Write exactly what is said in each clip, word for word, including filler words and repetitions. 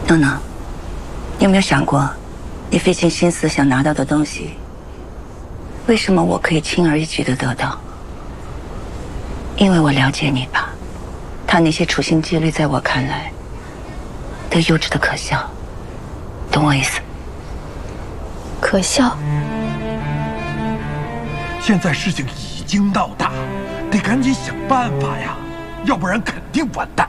诺诺，你有没有想过，你费尽心思想拿到的东西，为什么我可以轻而易举地得到？因为我了解你吧，他那些处心积虑，在我看来，都幼稚的可笑，懂我意思？ 可笑。 现在事情已经闹大，得赶紧想办法呀，要不然肯定完蛋。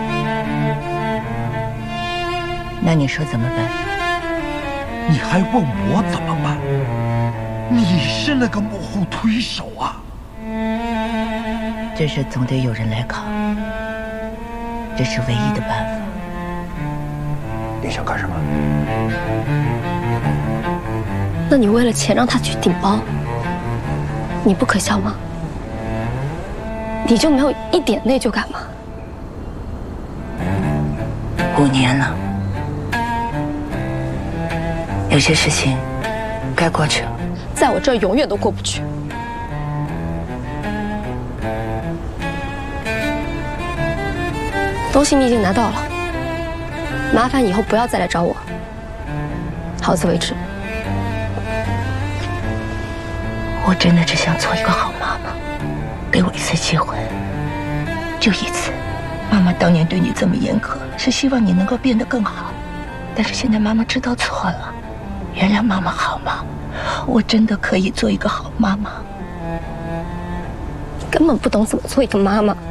那你说怎么办？ 你还问我怎么办？你是那个幕后推手啊！ 这事总得有人来扛，这是唯一的办法。 你想干什么？ 那你为了钱让他去顶包，你不可笑吗？你就没有一点内疚感吗？ 五年了，有些事情该过去了， 在我这儿永远都过不去。东西你已经拿到了，麻烦以后不要再来找我。好自为之。 我真的只想做一个好妈妈，给我一次机会，就一次。妈妈当年对你这么严苛，是希望你能够变得更好，但是现在妈妈知道错了，原谅妈妈好吗？我真的可以做一个好妈妈。 你根本不懂怎么做一个妈妈。